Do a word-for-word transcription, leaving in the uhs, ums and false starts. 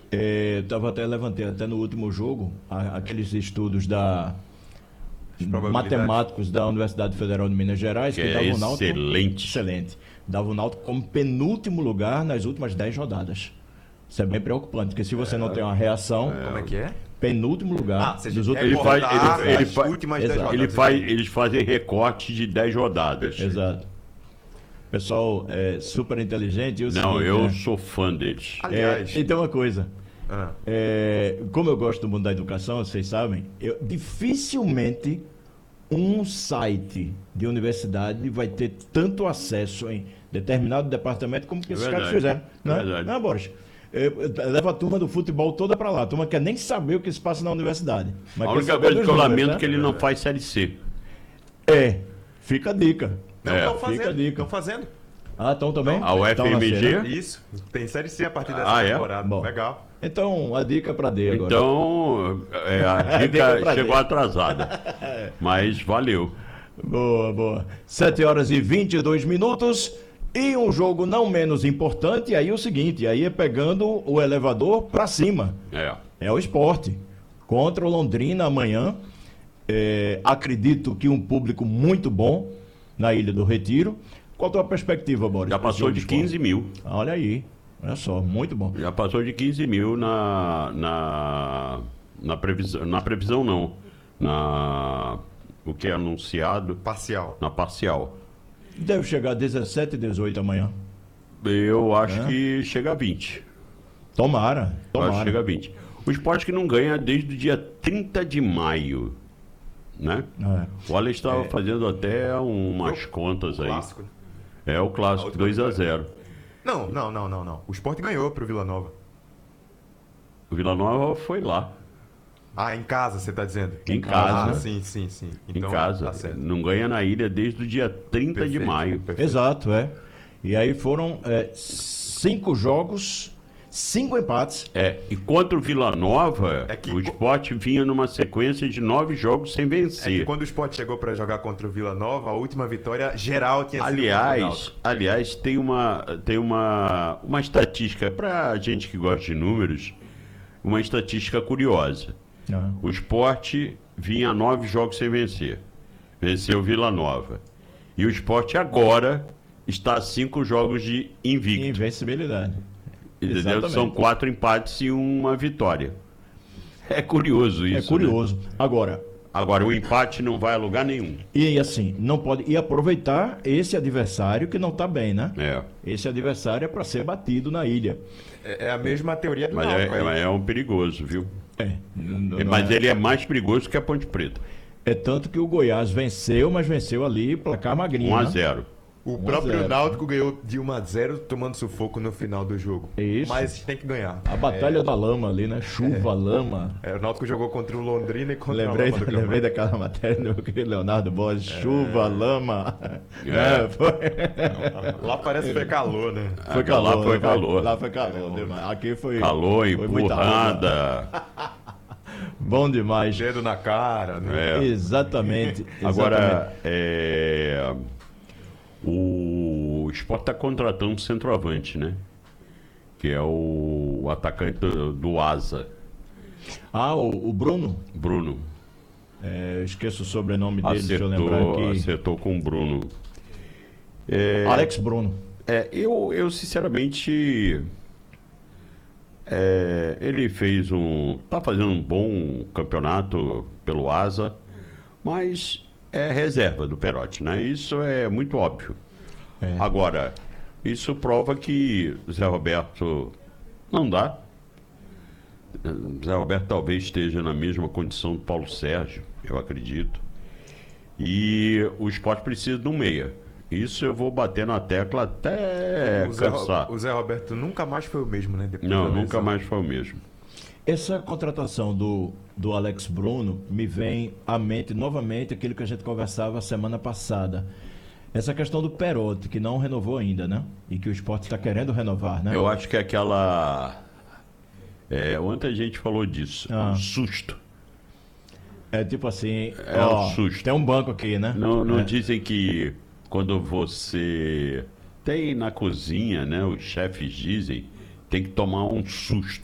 É, eu tava até, levantei até no último jogo a- aqueles estudos da matemáticos da Universidade Federal de Minas Gerais, que, Que que é davam o Náutico excelente. excelente. Dava o Náutico como penúltimo lugar nas últimas dez rodadas. Isso é bem preocupante, porque se você não tem uma reação, Como é que é? penúltimo lugar Ah, seja, dos Ele últimos faz, Recortar ele, ele as faz, últimas dez exato. rodadas. ele faz, eles fazem recorte de dez rodadas. Exato. Pessoal é super inteligente. e o Não, seguinte, eu né? sou fã deles. Aliás, É, então uma coisa. ah, É, como eu gosto do mundo da educação, vocês sabem, eu, dificilmente um site de universidade vai ter tanto acesso em determinado departamento como que esses verdade, caras fizeram. é Né? verdade. Não, Boris? É, é, leva a turma do futebol toda para lá. A turma quer nem saber o que se passa na universidade. Mas A quer única saber coisa dos que eu números, lamento né? é que ele não faz Série C. É, fica a dica. não É, estão fica a fazendo. dica. Estão fazendo. Ah, então também? A U F M G? Então, na C, né? Isso. Tem série C a partir dessa Ah, é? temporada. Bom. Legal. Então, a dica para D agora. Então, é, a Dica dica pra chegou D. atrasada. Mas valeu. Boa, boa. sete horas e vinte e dois minutos. E um jogo não menos importante, aí é o seguinte, aí é pegando o elevador para cima. É. É o Sport. Contra o Londrina amanhã. É, acredito que um público muito bom na Ilha do Retiro. Qual a tua perspectiva, Boris? Já pra esse passou jogo de do Sport? quinze mil. Olha aí. Olha só, muito bom. Já passou de quinze mil na, na, na previsão. Na previsão não. Na. O que é anunciado Parcial. na parcial. Deve chegar a dezessete, dezoito amanhã. Eu acho É? que chega a vinte. Tomara, Eu acho que tomara. chega a vinte. O Sport que não ganha desde o dia trinta de maio. Né? É. O Alex estava fazendo até umas contas aí. Clássico. É o A clássico, última dois a vitória. zero. Não, não, não, não, não. O Sport ganhou pro Vila Nova. O Vila Nova foi lá, Ah, em casa, você tá dizendo? Em casa, Ah, né? sim, sim, sim. em Então, casa. tá certo. Não ganha na ilha desde o dia trinta de Perfeito, maio. perfeito. Exato, é. E aí foram é, cinco jogos, cinco empates. É, e contra o Vila Nova, É que- o Sport vinha numa sequência de nove jogos sem É que vencer. quando o Sport chegou pra jogar contra o Vila Nova, a última vitória geral tinha sido contra o Aliás, Náutico. aliás, tem uma tem uma uma estatística para gente que gosta de números, uma estatística curiosa. Ah. O Sport vinha nove jogos sem vencer. Venceu o Vila Nova. E o Sport agora está a cinco jogos de invicto. Invencibilidade. Entendeu? Exatamente. São quatro empates e uma vitória. É curioso isso. É curioso. Né? Agora, Agora, o empate não vai a lugar nenhum. e assim, não pode. E aproveitar esse adversário que não está bem, né? É. Esse adversário é para ser batido na ilha. É é a mesma teoria do Mas Náutico. é, aí. é um perigoso, viu? É. Não- É, não mas é, ele é mais perigoso que a Ponte Preta. é tanto que o Goiás venceu, mas venceu ali placar magrinho. um a né? zero. O um a próprio zero. Náutico ganhou de um a zero tomando sufoco no final do jogo. Isso. Mas tem que ganhar. A batalha da lama ali, né? Chuva, lama. É, o Náutico jogou contra o Londrina e contra Lembrei, o Lama do Gramado. lembrei daquela matéria do meu querido Leonardo Borges. Chuva, lama. É. É, foi, Lá parece que foi calor, né? foi Ah, calor. lá foi né? calor. Lá foi calor. demais. Aqui foi. Calor, foi muita água. empurrada. Bom demais. Dedo na cara, né? É. Exatamente. Agora, é, o Sport está contratando um centroavante, né? Que é o, o atacante do, do Asa, Ah, o, o Bruno. Bruno. É, eu esqueço o sobrenome dele, deixa eu lembrar Acertou, aqui. acertou com o Bruno. É, Alex Bruno. É, eu, eu sinceramente. é, ele fez um. Tá fazendo um bom campeonato pelo Asa, mas é reserva do Perotti, né? Isso é muito óbvio. É. Agora, isso prova que o Zé Roberto não dá. O Zé Roberto talvez esteja na mesma condição do Paulo Sérgio, eu acredito. E o Sport precisa de um meia. Isso eu vou bater na tecla até o, Zé, cansar. Ro- o Zé Roberto nunca mais foi o mesmo, né? Depois Não, da nunca lesão. mais foi o mesmo. Essa contratação do, do Alex Bruno me vem à mente novamente aquilo que a gente conversava semana passada. Essa questão do Perotti, que não renovou ainda, né? E que o Sport está querendo renovar, né? Eu acho que aquela. É, ontem a gente falou disso. Ah. Um susto. É tipo assim, É ó, um susto. tem um banco aqui, né? Não, não É. dizem que quando você tem na cozinha, né? Os chefes dizem, tem que tomar um susto